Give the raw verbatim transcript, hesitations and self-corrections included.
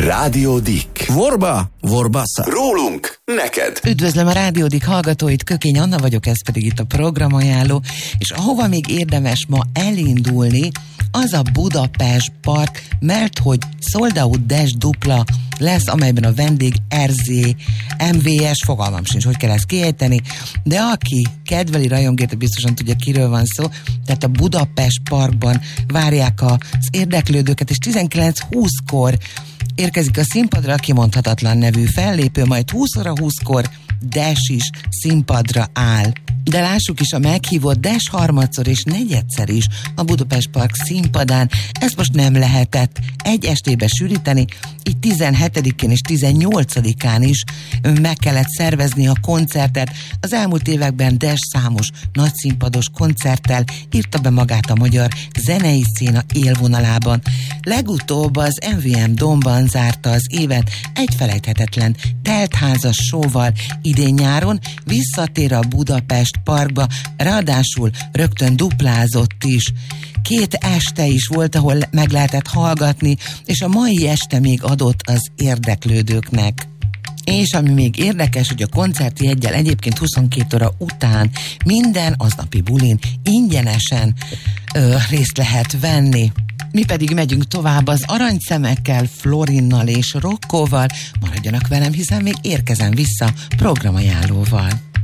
Rádió Dick. Vorba, vorbassa. Rólunk, neked. Üdvözlöm a Rádió Dick hallgatóit, Kökény Anna vagyok, ez pedig itt a programajánló, és ahova még érdemes ma elindulni, az a Budapest Park, mert hogy Sold Out Dash dupla lesz, amelyben a vendég er zé em vé es, fogalmam sincs, hogy kell ezt kiejteni, de aki kedveli, rajongérte, biztosan tudja, kiről van szó, tehát a Budapest Parkban várják az érdeklődőket, és tizenkilenc húszkor érkezik a színpadra a Kimondhatatlan nevű fellépő, majd húsz óra húszkor Dash is színpadra áll. De lássuk is, a meghívott Dash harmadszor és negyedszer is a Budapest Park színpadán. Ezt most nem lehetett egy estébe sűríteni, így tizenhetedikén és tizennyolcadikán is meg kellett szervezni a koncertet. Az elmúlt években Dash számos nagyszínpados koncerttel írta be magát a magyar zenei széna élvonalában. Legutóbb az em vé em Domban zárta az évet egy felejthetetlen teltházas showval. Idén nyáron visszatér a Budapest Parkba, ráadásul rögtön duplázott is. Két este is volt, ahol meg lehetett hallgatni, és a mai este még adott az érdeklődőknek. És ami még érdekes, hogy a koncerti jeggyel egyébként huszonkét óra után minden aznapi bulin ingyenesen ö, részt lehet venni. Mi pedig megyünk tovább az Aranyszemekkel, Florinnal és Rokkóval. Maradjanak velem, hiszen még érkezem vissza programajánlóval.